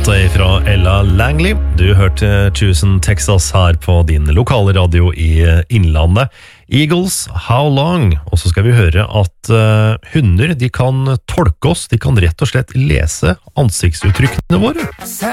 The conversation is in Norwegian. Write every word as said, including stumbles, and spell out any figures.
låta fra Ella Langley. Du hørte Tusen Texas her på din lokale radio i Innlandet. Eagles, How Long? Og så skal vi høre at uh, hunder, de kan tolke oss, de kan rett og slett lese ansiktsuttrykkene våre.